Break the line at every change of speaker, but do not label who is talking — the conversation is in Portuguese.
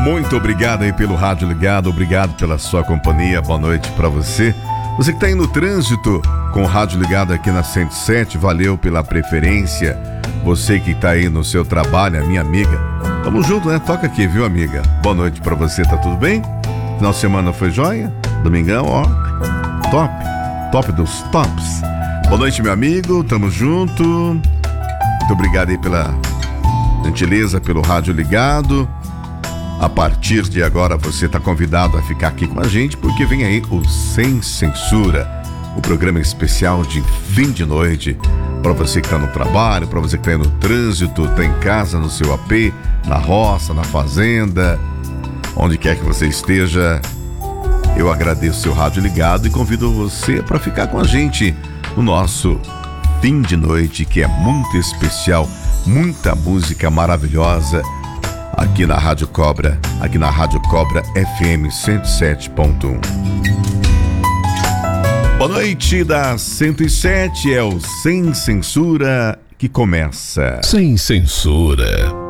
Muito obrigado aí pelo rádio ligado, obrigado pela sua companhia, boa noite pra você. Você que tá aí no trânsito com o rádio ligado aqui na 107, valeu pela preferência. Você que tá aí no seu trabalho, a minha amiga, tamo junto, né? Toca aqui, viu, amiga? Boa noite pra você, tá tudo bem? Final de semana foi joia? Domingão, ó, top dos tops. Boa noite, meu amigo, tamo junto. Muito obrigado aí pela gentileza, pelo rádio ligado. A partir de agora você está convidado a ficar aqui com a gente, porque vem aí o Sem Censura, o programa especial de fim de noite, para você que está no trabalho, para você que está aí no trânsito, está em casa, no seu AP, na roça, na fazenda, onde quer que você esteja. Eu agradeço o seu rádio ligado e convido você para ficar com a gente no nosso fim de noite, que é muito especial, muita música maravilhosa, aqui na Rádio Cobra FM 107.1. Boa noite da 107, é o Sem Censura que começa.
Sem Censura.